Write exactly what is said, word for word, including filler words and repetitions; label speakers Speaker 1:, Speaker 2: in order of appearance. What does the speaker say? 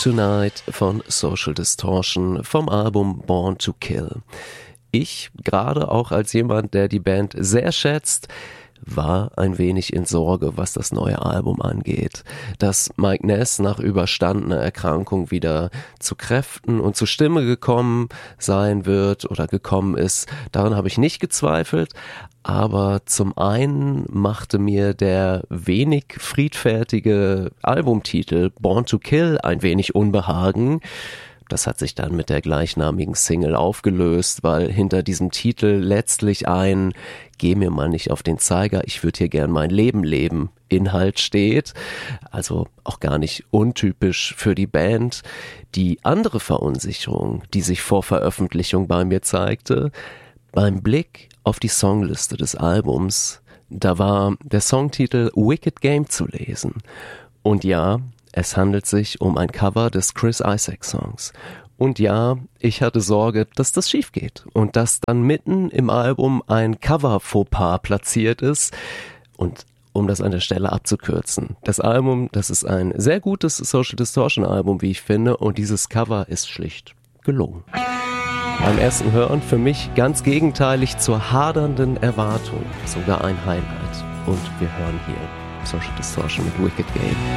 Speaker 1: Tonight von Social Distortion vom Album Born to Kill. Ich, gerade auch als jemand, der die Band sehr schätzt, war ein wenig in Sorge, was das neue Album angeht. Dass Mike Ness nach überstandener Erkrankung wieder zu Kräften und zu Stimme gekommen sein wird oder gekommen ist, daran habe ich nicht gezweifelt. Aber zum einen machte mir der wenig friedfertige Albumtitel Born to Kill ein wenig Unbehagen. Das hat sich dann mit der gleichnamigen Single aufgelöst, weil hinter diesem Titel letztlich ein "Geh mir mal nicht auf den Zeiger, ich würde hier gern mein Leben leben" Inhalt steht. Also auch gar nicht untypisch für die Band. Die andere Verunsicherung, die sich vor Veröffentlichung bei mir zeigte, beim Blick auf die Songliste des Albums, da war der Songtitel Wicked Game zu lesen. Und ja, es handelt sich um ein Cover des Chris Isaak Songs. Und ja, ich hatte Sorge, dass das schief geht und dass dann mitten im Album ein Cover-Fauxpas platziert ist. Und um das an der Stelle abzukürzen, das Album, das ist ein sehr gutes Social Distortion Album, wie ich finde, und dieses Cover ist schlicht gelungen. Beim ersten Hören für mich ganz gegenteilig zur hadernden Erwartung, sogar ein Highlight. Und wir hören hier Social Distortion mit Wicked Game.